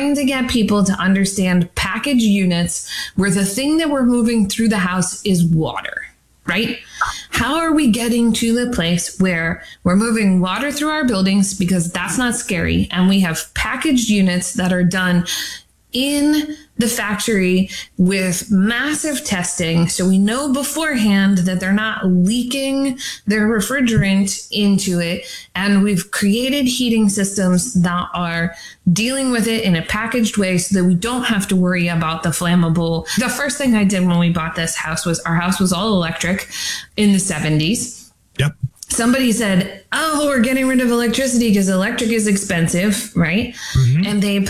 trying to get people to understand package units where the thing that we're moving through the house is water, right? How are we getting to the place where we're moving water through our buildings because that's not scary, and we have packaged units that are done in the factory with massive testing, so we know beforehand that they're not leaking their refrigerant into it, and we've created heating systems that are dealing with it in a packaged way so that we don't have to worry about the flammable. The first thing I did when we bought this house was, our house was all electric in the 70s. Yep. Somebody said, oh, we're getting rid of electricity because electric is expensive, right? Mm-hmm. And they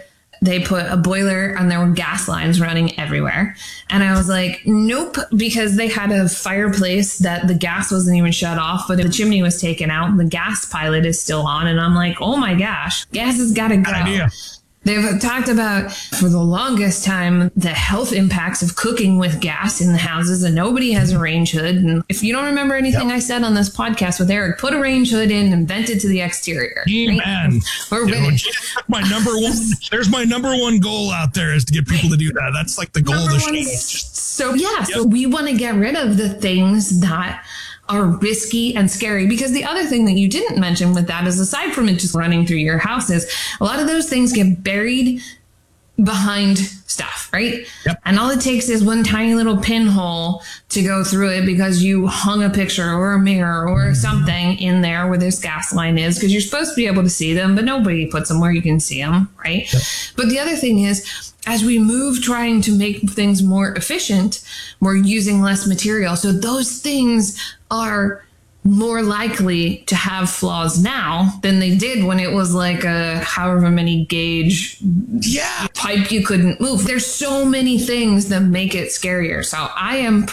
put a boiler and there were gas lines running everywhere. And I was like, nope, because they had a fireplace that the gas wasn't even shut off, but the chimney was taken out. The gas pilot is still on. And I'm like, oh my gosh, gas has got to go. Good idea. They've talked about, for the longest time, the health impacts of cooking with gas in the houses, and nobody has a range hood. And if you don't remember anything I said on this podcast with Eric, put a range hood in and vent it to the exterior. Amen. Right? My number one. There's my number one goal out there, is to get people to do that. That's like the goal of the show. So we want to get rid of the things that are risky and scary, because the other thing that you didn't mention with that is, aside from it just running through your houses, a lot of those things get buried behind stuff, right? Yep. And all it takes is one tiny little pinhole to go through it because you hung a picture or a mirror or something in there where this gas line is, because you're supposed to be able to see them, but nobody puts them where you can see them, right? Yep. But the other thing is, as we move trying to make things more efficient, we're using less material. So those things are more likely to have flaws now than they did when it was like a however many gauge pipe you couldn't move. There's so many things that make it scarier. So I'm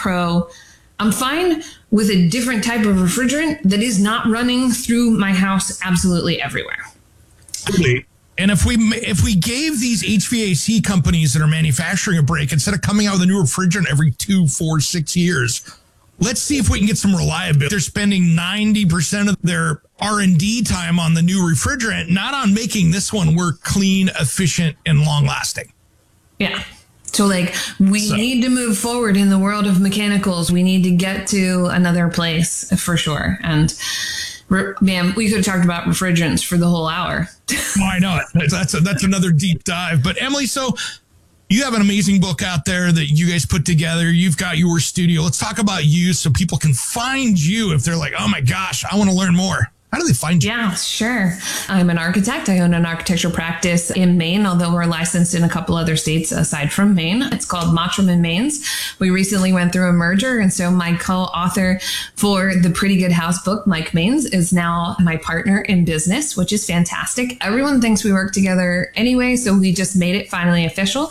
fine with a different type of refrigerant that is not running through my house absolutely everywhere. And if we gave these HVAC companies that are manufacturing a break, instead of coming out with a new refrigerant every 2, 4, 6 years, let's see if we can get some reliability. They're spending 90% of their R&D time on the new refrigerant, not on making this one work clean, efficient, and long-lasting. Yeah. So we need to move forward in the world of mechanicals. We need to get to another place for sure. And man, we could have talked about refrigerants for the whole hour. Why not? That's another deep dive. But Emily, so you have an amazing book out there that you guys put together. You've got your studio. Let's talk about you so people can find you if they're like, oh my gosh, I want to learn more. How do they find you? Yeah, sure. I'm an architect. I own an architectural practice in Maine, although we're licensed in a couple other states aside from Maine. It's called Mottram and Maines. We recently went through a merger, and so my co-author for the Pretty Good House book, Mike Maines, is now my partner in business, which is fantastic. Everyone thinks we work together anyway, so we just made it finally official.